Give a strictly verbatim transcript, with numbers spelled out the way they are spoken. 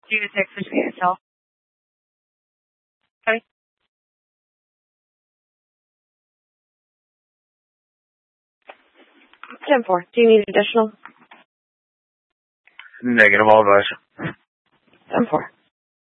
Do you need a text message yourself? Okay. ten four. Do you need additional? Negative, all advice. ten four.